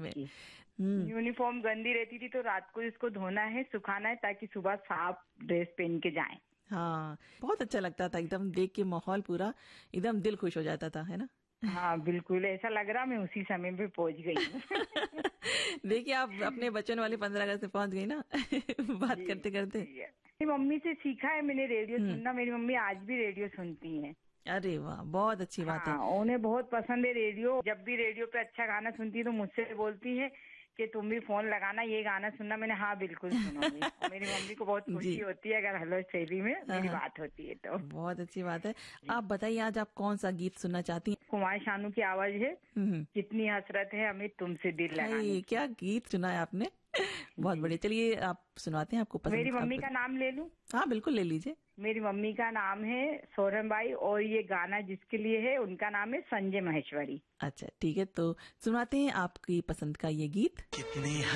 में। यूनिफॉर्म गंदी रहती थी तो रात को इसको धोना है, सुखाना है, ताकि सुबह साफ ड्रेस पहन के जाएं। हाँ, बहुत अच्छा लगता था, एकदम देख के माहौल पूरा एकदम दिल खुश हो जाता था, है ना? हाँ बिल्कुल, ऐसा लग रहा मैं उसी समय पे पहुंच गई हूँ। देखिए, आप अपने बचपन वाले 15 अगस्त से पहुंच गई ना। बात करते करते। मेरी मम्मी से सीखा है मैंने रेडियो सुनना, मेरी मम्मी आज भी रेडियो सुनती है। अरे वाह, बहुत अच्छी बात है। हाँ, उन्हें बहुत पसंद है रेडियो। जब भी रेडियो पे अच्छा गाना सुनती है तो मुझसे बोलती है कि तुम भी फोन लगाना, ये गाना सुनना। मैंने हाँ बिल्कुल सुनूंगी। और मेरी मम्मी को बहुत खुशी होती है अगर हेलो शैली में मेरी बात होती है तो। बहुत अच्छी बात है। आप बताइए, आज आप कौन सा गीत सुनना चाहती हैं? कुमार शानू की आवाज है, कितनी हसरत है हमें तुमसे दिल लगाने। क्या गीत सुना है आपने, बहुत बढ़िया। चलिए आप सुनाते हैं, आपको पसंद। मेरी मम्मी का नाम ले लूं? हाँ बिल्कुल, ले लीजिए। मेरी मम्मी का नाम है सोरमबाई और ये गाना जिसके लिए है उनका नाम है संजय महेश्वरी। अच्छा ठीक है, तो सुनाते हैं आपकी पसंद का ये गीत। कितने